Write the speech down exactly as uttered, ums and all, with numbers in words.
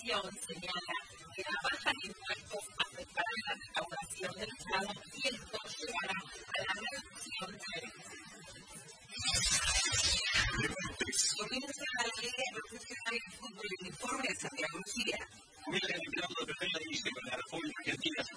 Comisión señala que la baja de impuestos afectará la recaudación del Estado y esto llevará a la reducción de la comienza la Liga Profesional de Fútbol Uniforme de Santiago Lucía. Comienza el campeonato profesional de división de la República Argentina.